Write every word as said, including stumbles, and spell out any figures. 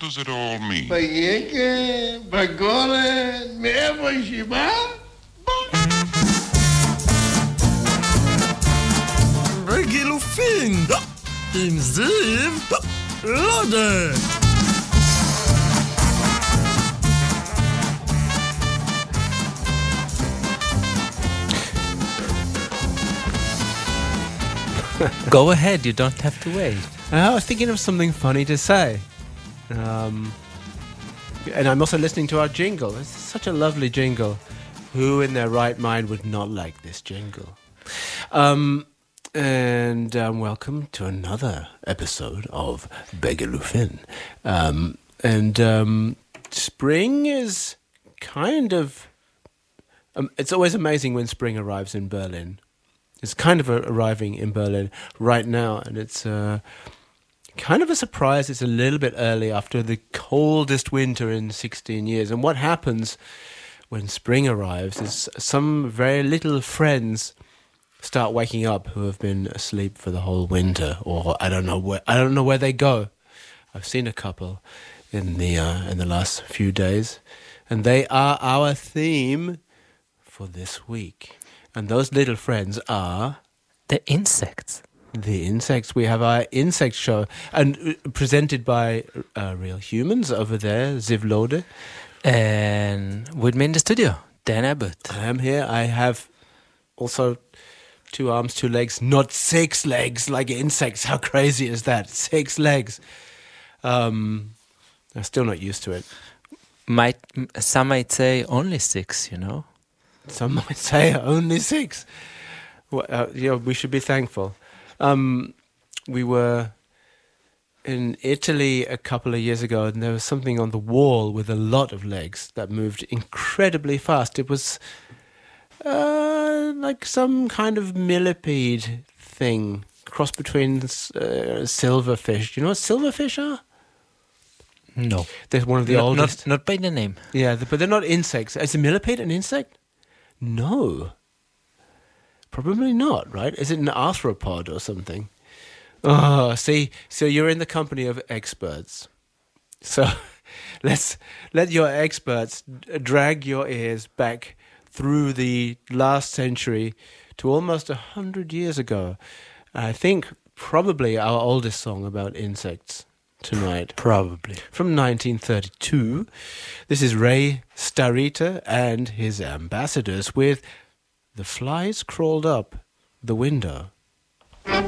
does it all mean? Payeke, Bagore, Mevo Shiba? Begilufin! Im Ziv! Lode! Go ahead, you don't have to wait. I was thinking of something funny to say. Um, and I'm also listening to our jingle. It's such a lovely jingle. Who in their right mind would not like this jingle? Um, and um, welcome to another episode of Begelufin. Um, and um, spring is kind of... Um, it's always amazing when spring arrives in Berlin. It's kind of a, arriving in Berlin right now, and it's uh, kind of a surprise. It's a little bit early after the coldest winter in sixteen years. And what happens when spring arrives is some very little friends start waking up who have been asleep for the whole winter, or I don't know where I don't know where they go. I've seen a couple in the uh, in the last few days, and they are our theme for this week. And those little friends are... The insects. The insects. We have our insect show. And uh, presented by uh, real humans over there, Ziv Lode. And with me in the studio, Dan Abbott. I am here. I have also two arms, two legs, not six legs like insects. How crazy is that? Six legs. Um, I'm still not used to it. Might Some might say only six, you know? Some might say only six. Well, uh, yeah, we should be thankful. Um, we were in Italy a couple of years ago, and there was something on the wall with a lot of legs that moved incredibly fast. It was uh, like some kind of millipede thing, cross between uh, silverfish. Do you know what silverfish are? No. They're one of the not, oldest. Not, not by the name. Yeah, but they're not insects. Is a millipede an insect? No. Probably not, right? Is it an arthropod or something? Oh, see, so you're in the company of experts. So let's let your experts drag your ears back through the last century to almost a hundred years ago. I think probably our oldest song about insects tonight. Probably. From nineteen thirty-two. This is Ray Starita and his ambassadors with The Flies Crawled Up the Window.